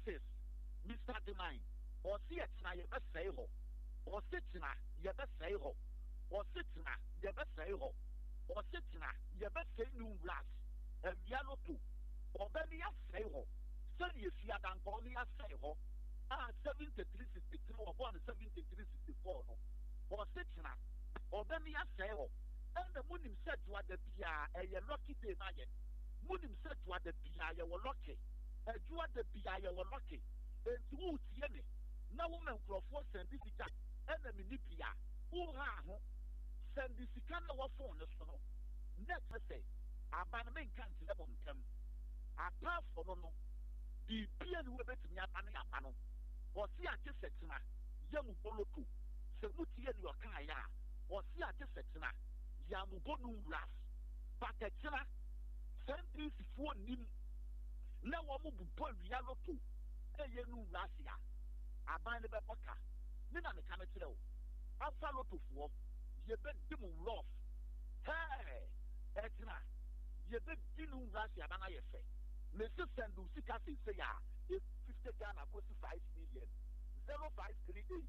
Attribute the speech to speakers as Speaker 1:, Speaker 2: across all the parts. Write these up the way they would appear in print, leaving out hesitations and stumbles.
Speaker 1: 6 Mr. Demine or see it na ye best say ho or sit na ye best say ho or sit na ye best say ho or sit na ye best say new glass yellow too or baby ya say ho send you see dan ko ni ya say ho 7363 or 7364 no or sit na or baby ya say ho and the moon said to the pia a lucky day na ye moon said to the pia ye were lucky a you the pia ye were lucky and to tie na woman crofo send this enemy ni pia who ha ho send this kind of phone no next say aban men can't let them come apart from no the pia no betimi aban ya no or see at setina yamu boloku se mutie ni okan ya or see at setina yamu bonu ras but setina send this phone nim na wo mu bu ria lotu eye nu ras ya aban le be boka ni na me ka me kire o afa lotu fo ye be dim rough hey etina ye be dim ras ya bana ye fe me se send u sika se ya 50 Ghana cost 5 million 0538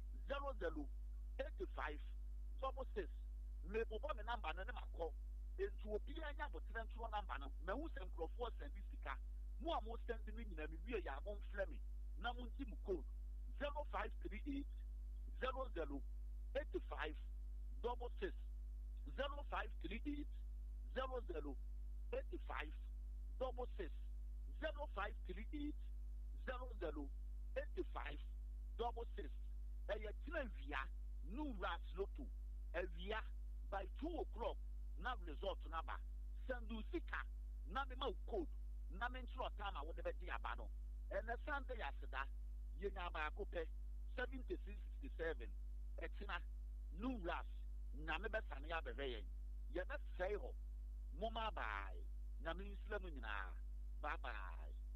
Speaker 1: 0085 66 me bobo me number na ma call entu obi anya botre ntro number no me hu sem crofo send sika mo a mo send ni nyina me wie ya mo mfrɛ me na mo nti mu code 0538 0085 66 0538 0085 66 0538 0085 66 tina via new ras loto via by 2 o'clock na result number send you sika na me ma code na me ntro time wo de be dia ba no and the Sunday aseda ye nya ba ko pe 7667 tina new ras na me be sane ya be yen ye be say ho mo ma bye na me islam nyina bye bye.